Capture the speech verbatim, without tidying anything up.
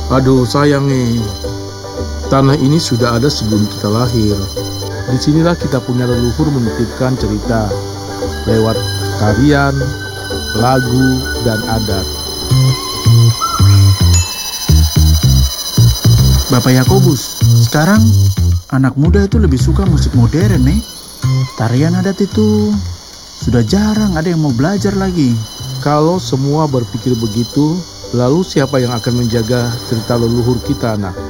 Aduh sayang nih, tanah ini sudah ada sebelum kita lahir. Disinilah kita punya leluhur menitipkan cerita lewat tarian, lagu, dan adat. Bapak Yakobus, sekarang anak muda itu lebih suka musik modern nih. Tarian adat itu sudah jarang ada yang mau belajar lagi. Kalau semua berpikir begitu, lalu siapa yang akan menjaga cerita leluhur kita, anak?